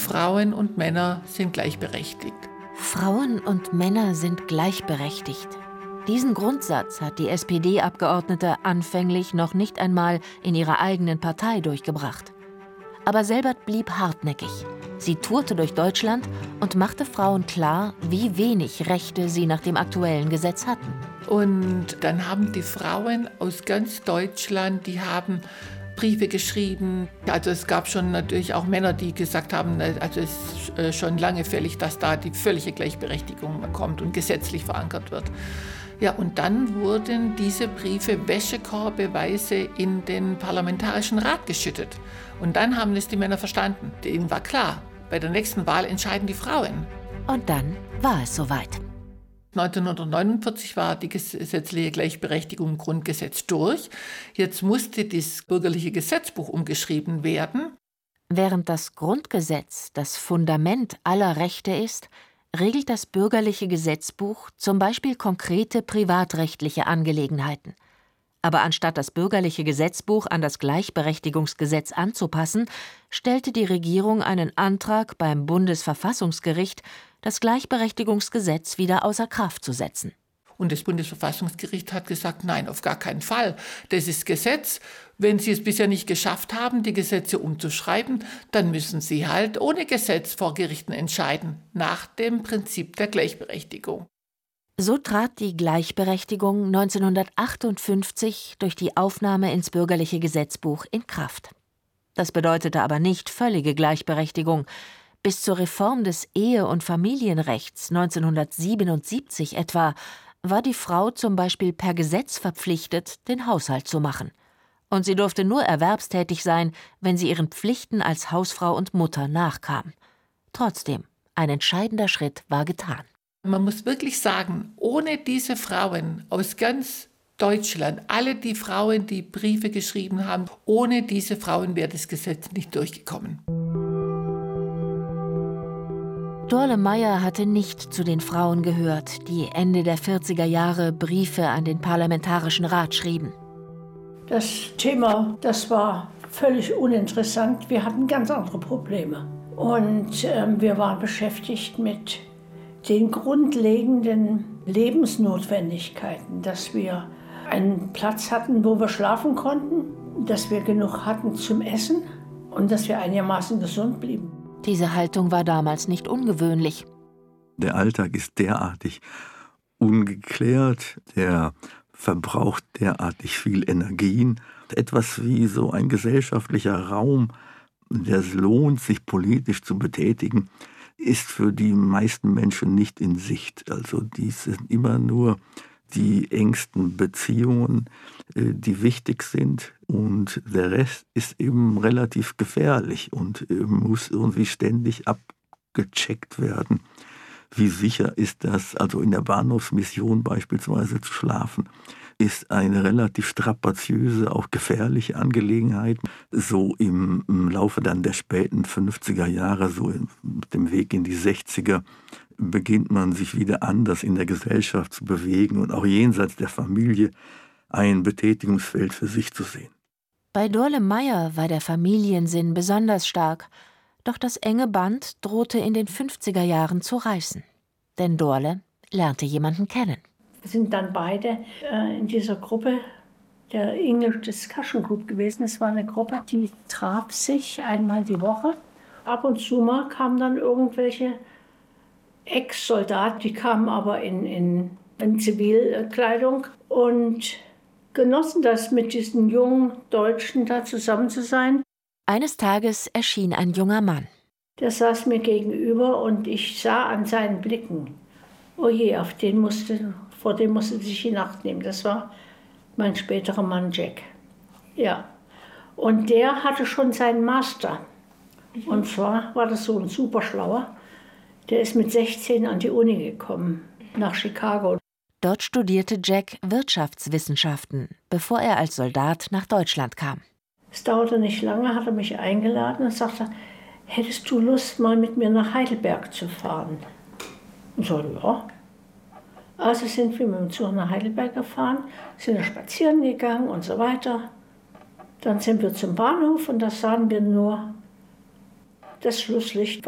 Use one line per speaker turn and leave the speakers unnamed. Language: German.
Frauen und Männer sind gleichberechtigt.
Frauen und Männer sind gleichberechtigt. Diesen Grundsatz hat die SPD-Abgeordnete anfänglich noch nicht einmal in ihrer eigenen Partei durchgebracht. Aber Selbert blieb hartnäckig. Sie tourte durch Deutschland und machte Frauen klar, wie wenig Rechte sie nach dem aktuellen Gesetz hatten.
Und dann haben die Frauen aus ganz Deutschland, die haben Briefe geschrieben. Also es gab schon natürlich auch Männer, die gesagt haben, also es ist schon lange fällig, dass da die völlige Gleichberechtigung kommt und gesetzlich verankert wird. Ja, und dann wurden diese Briefe wäschekorbeweise in den Parlamentarischen Rat geschüttet. Und dann haben es die Männer verstanden. Denen war klar, bei der nächsten Wahl entscheiden die Frauen.
Und dann war es soweit.
1949 war die gesetzliche Gleichberechtigung im Grundgesetz durch. Jetzt musste das bürgerliche Gesetzbuch umgeschrieben werden.
Während das Grundgesetz das Fundament aller Rechte ist, regelt das bürgerliche Gesetzbuch zum Beispiel konkrete privatrechtliche Angelegenheiten. Aber anstatt das bürgerliche Gesetzbuch an das Gleichberechtigungsgesetz anzupassen, stellte die Regierung einen Antrag beim Bundesverfassungsgericht, das Gleichberechtigungsgesetz wieder außer Kraft zu setzen.
Und das Bundesverfassungsgericht hat gesagt, nein, auf gar keinen Fall. Das ist Gesetz. Wenn Sie es bisher nicht geschafft haben, die Gesetze umzuschreiben, dann müssen Sie halt ohne Gesetz vor Gerichten entscheiden, nach dem Prinzip der Gleichberechtigung.
So trat die Gleichberechtigung 1958 durch die Aufnahme ins bürgerliche Gesetzbuch in Kraft. Das bedeutete aber nicht völlige Gleichberechtigung. Bis zur Reform des Ehe- und Familienrechts 1977 etwa war die Frau zum Beispiel per Gesetz verpflichtet, den Haushalt zu machen. Und sie durfte nur erwerbstätig sein, wenn sie ihren Pflichten als Hausfrau und Mutter nachkam. Trotzdem, ein entscheidender Schritt war getan.
Man muss wirklich sagen, ohne diese Frauen aus ganz Deutschland, alle die Frauen, die Briefe geschrieben haben, ohne diese Frauen wäre das Gesetz nicht durchgekommen.
Dorle Meyer hatte nicht zu den Frauen gehört, die Ende der 40er Jahre Briefe an den Parlamentarischen Rat schrieben.
Das Thema, das war völlig uninteressant. Wir hatten ganz andere Probleme. Und wir waren beschäftigt mit den grundlegenden Lebensnotwendigkeiten, dass wir einen Platz hatten, wo wir schlafen konnten, dass wir genug hatten zum Essen und dass wir einigermaßen gesund blieben.
Diese Haltung war damals nicht ungewöhnlich.
Der Alltag ist derartig ungeklärt, der verbraucht derartig viel Energien. Etwas wie so ein gesellschaftlicher Raum, der es lohnt, sich politisch zu betätigen, ist für die meisten Menschen nicht in Sicht. Also dies sind immer nur die engsten Beziehungen, die wichtig sind, und der Rest ist eben relativ gefährlich und muss irgendwie ständig abgecheckt werden. Wie sicher ist das? Also in der Bahnhofsmission beispielsweise zu schlafen, ist eine relativ strapaziöse, auch gefährliche Angelegenheit. So im Laufe dann der späten 50er Jahre, so mit dem Weg in die 60er, beginnt man sich wieder anders in der Gesellschaft zu bewegen und auch jenseits der Familie ein Betätigungsfeld für sich zu sehen.
Bei Dorle Meyer war der Familiensinn besonders stark, doch das enge Band drohte in den 50er Jahren zu reißen. Denn Dorle lernte jemanden kennen.
Wir sind dann beide in dieser Gruppe, der English Discussion Group gewesen. Es war eine Gruppe, die traf sich einmal die Woche. Ab und zu mal kamen dann irgendwelche Ex-Soldaten, die kamen aber in Zivilkleidung und genossen das, mit diesen jungen Deutschen da zusammen zu sein.
Eines Tages erschien ein junger Mann.
Der saß mir gegenüber und ich sah an seinen Blicken, oh je, vor dem musste sich in Acht nehmen. Das war mein späterer Mann Jack. Ja. Und der hatte schon seinen Master. Und zwar war das so ein Superschlauer. Der ist mit 16 an die Uni gekommen, nach Chicago.
Dort studierte Jack Wirtschaftswissenschaften, bevor er als Soldat nach Deutschland kam.
Es dauerte nicht lange, hat er mich eingeladen und sagte, hättest du Lust, mal mit mir nach Heidelberg zu fahren? Und ich sagte, ja. Also sind wir mit dem Zug nach Heidelberg gefahren, sind da spazieren gegangen und so weiter. Dann sind wir zum Bahnhof und da sahen wir nur das Schlusslicht.